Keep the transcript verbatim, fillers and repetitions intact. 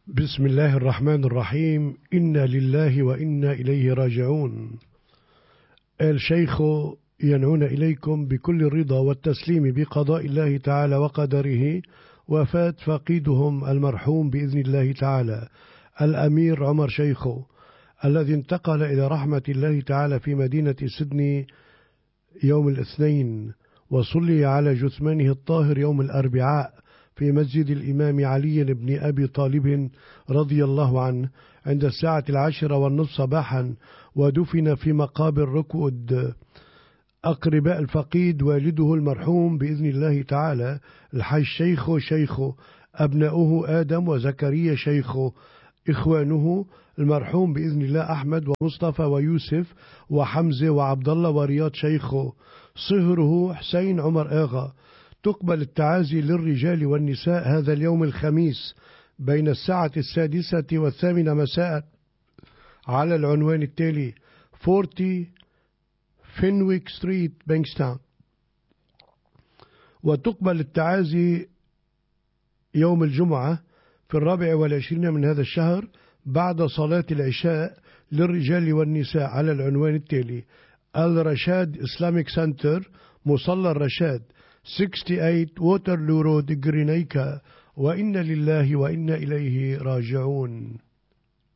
بسم الله الرحمن الرحيم. إنا لله وإنا إليه راجعون. الشيخ ينعون إليكم بكل الرضا والتسليم بقضاء الله تعالى وقدره وفاة فقيدهم المرحوم بإذن الله تعالى الأمير عمر شيخو، الذي انتقل إلى رحمة الله تعالى في مدينة سيدني يوم الاثنين، وصلي على جثمانه الطاهر يوم الأربعاء في مسجد الإمام علي بن أبي طالب رضي الله عنه عند الساعة العاشرة والنصف صباحا، ودفن في مقابر ركود. أقرباء الفقيد والده المرحوم بإذن الله تعالى الحاج شيخو شيخو، أبناؤه آدم وزكريا شيخو، إخوانه المرحوم بإذن الله أحمد ومصطفى ويوسف وحمزة وعبد الله ورياض شيخو، صهره حسين عمر آغا. تقبل التعازي للرجال والنساء هذا اليوم الخميس بين الساعة السادسة والثامنة مساء على العنوان التالي: أربعين فينويك ستريت بانكستاون. وتقبل التعازي يوم الجمعة في الرابع والعشرين من هذا الشهر بعد صلاة العشاء للرجال والنساء على العنوان التالي: الرشاد إسلاميك سنتر، مصلى الرشاد، ثمانية وستين ووترلو رود، جرينيكا. وإنا لله وإنا إليه راجعون.